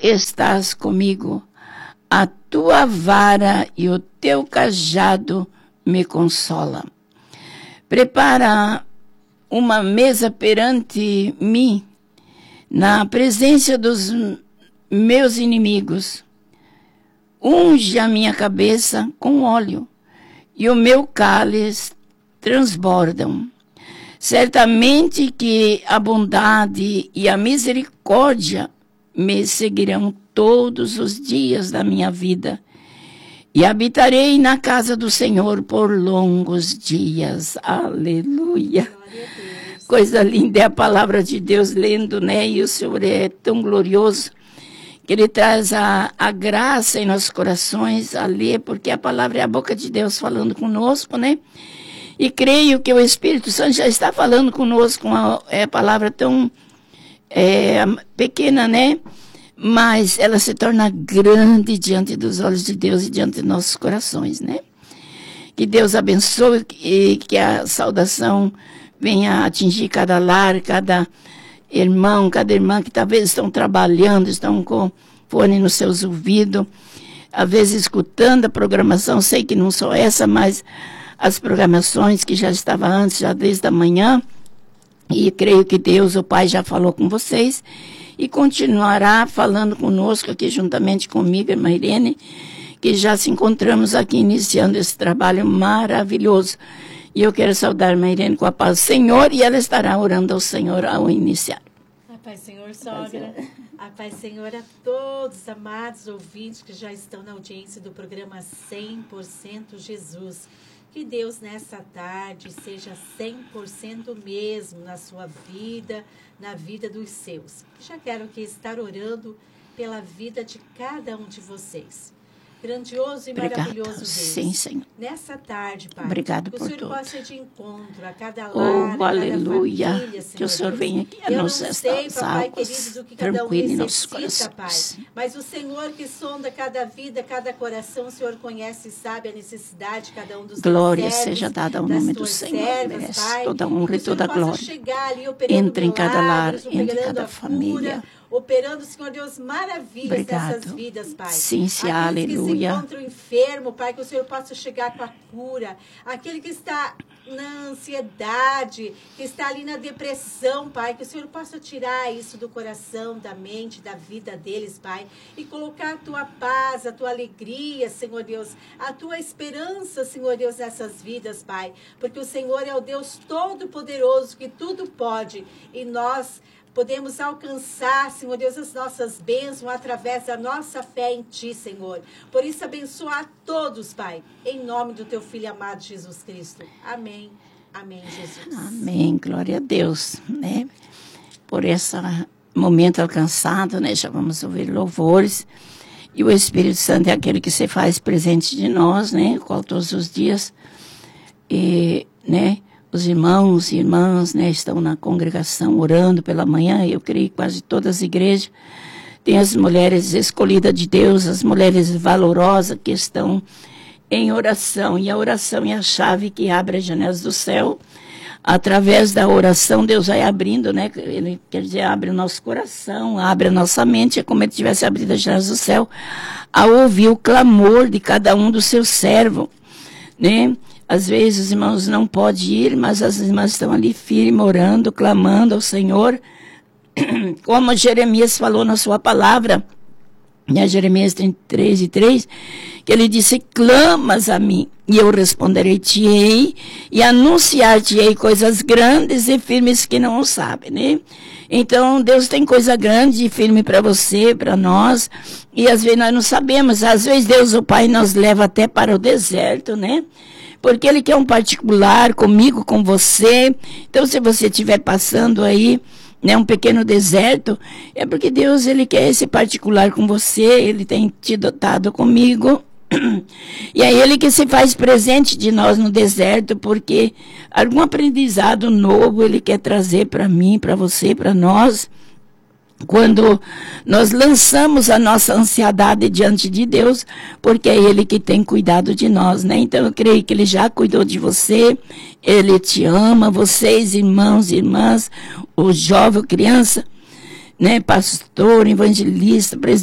estás comigo, a tua vara e o teu cajado me consolam. Prepara uma mesa perante mim, na presença dos meus inimigos. Unge a minha cabeça com óleo, e o meu cálice transbordam. Certamente que a bondade e a misericórdia me seguirão todos os dias da minha vida, e habitarei na casa do Senhor por longos dias. Aleluia! Coisa linda é a palavra de Deus lendo, né? E o Senhor é tão glorioso que Ele traz a graça em nossos corações a ler, porque a palavra é a boca de Deus falando conosco, né? E creio que o Espírito Santo já está falando conosco, uma palavra tão pequena, né? Mas ela se torna grande diante dos olhos de Deus e diante de nossos corações, né? Que Deus abençoe e que a saudação venha atingir cada lar, cada irmão, cada irmã que talvez estão trabalhando, estão com fone nos seus ouvidos, às vezes escutando a programação, sei que não só essa, mas as programações que já estava antes, já desde a manhã, e creio que Deus, o Pai, já falou com vocês, e continuará falando conosco aqui juntamente comigo, irmã Irene, que já se encontramos aqui iniciando esse trabalho maravilhoso. E eu quero saudar a irmã Irene com a paz do Senhor, e ela estará orando ao Senhor ao iniciar. A paz do Senhor, sogra. A paz do Senhor a todos, amados ouvintes que já estão na audiência do programa 100% Jesus. Que Deus nessa tarde seja 100% mesmo na sua vida, na vida dos seus. Já quero aqui estar orando pela vida de cada um de vocês. Grandioso e maravilhoso Deus. Sim, Senhor. Nessa tarde, Pai. Obrigado por tudo. Que o Senhor possa ir de encontro a cada lar, oh, a aleluia. Cada família, Senhor. Que o Senhor venha aqui a nos queridos, tranquilo em nossos corações. Pai. Mas o Senhor que sonda cada vida, cada coração, o Senhor conhece e sabe a necessidade de cada um dos glória servos, seja dada ao nome do Senhor. Servas, merece Pai, toda a honra e toda a glória. Entre em cada lar, entre cada família. Operando, Senhor Deus, maravilhas nessas vidas, Pai. Sim, sim, aqueles aleluia. que se encontram enfermo, Pai, que o Senhor possa chegar com a cura. Aquele que está na ansiedade, que está ali na depressão, Pai, que o Senhor possa tirar isso do coração, da mente, da vida deles, Pai, e colocar a Tua paz, a Tua alegria, Senhor Deus, a Tua esperança, Senhor Deus, nessas vidas, Pai, porque o Senhor é o Deus Todo-Poderoso, que tudo pode, e nós podemos alcançar, Senhor Deus, as nossas bênçãos através da nossa fé em Ti, Senhor. Por isso, abençoa a todos, Pai, em nome do Teu Filho amado Jesus Cristo. Amém. Amém, Jesus. Amém. Glória a Deus, né? Por esse momento alcançado, né? Já vamos ouvir louvores. E o Espírito Santo é aquele que se faz presente de nós, né? Qual todos os dias. E, né? Os irmãos e irmãs, né, estão na congregação orando pela manhã. Eu creio que quase todas as igrejas têm as mulheres escolhidas de Deus, as mulheres valorosas que estão em oração. E a oração é a chave que abre as janelas do céu. Através da oração, Deus vai abrindo, né? Ele quer dizer, abre o nosso coração, abre a nossa mente. É como ele tivesse abrido as janelas do céu, a ouvir o clamor de cada um dos seus servos, né? Às vezes os irmãos não podem ir, mas as irmãs estão ali firmes, orando, clamando ao Senhor. Como Jeremias falou na sua palavra, né, Jeremias 33:3, que ele disse, clamas a mim, e eu responderei-te-ei, e anunciar-te-ei coisas grandes e firmes que não sabem, né? Então, Deus tem coisa grande e firme para você, para nós, e às vezes nós não sabemos. Às vezes Deus, o Pai, nos leva até para o deserto, né? Porque Ele quer um particular comigo, com você. Então, se você estiver passando aí, né, um pequeno deserto, é porque Deus, Ele quer esse particular com você. Ele tem te dotado comigo. E é Ele que se faz presente de nós no deserto, porque algum aprendizado novo Ele quer trazer para mim, para você, para nós. Quando nós lançamos a nossa ansiedade diante de Deus, porque é Ele que tem cuidado de nós, né? Então eu creio que Ele já cuidou de você, Ele te ama, vocês, irmãos e irmãs, o jovem, criança, né? Pastor, evangelista,